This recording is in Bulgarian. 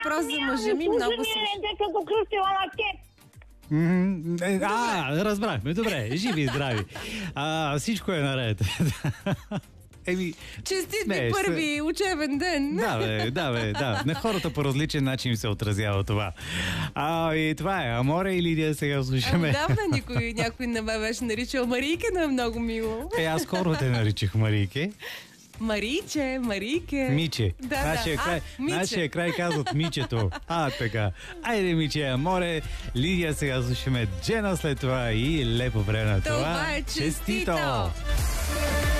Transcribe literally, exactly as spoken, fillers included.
Въпрос за мъжа ми, много слушам. Като кръстила на теб. А, разбрахме. Добре, живи и здрави. А, всичко е наред. Еми, честит ми първи учебен ден. Да, бе, да, бе, да. На хората по различен начин се отразява това. А, и това е. Аморе и Лидия сега слушаме. Отдавна никой, някой не ме беше наричал Марийке, но е много мило. Е, аз скоро те наричах Марийке. Мариче, Марийке. Миче. Да, нашия, да. край, А, нашия край казват Мичето. А, така. Айде, Миче, Аморе. Лидия сега слушаме Джена след това и лепо време на това. Това е честито.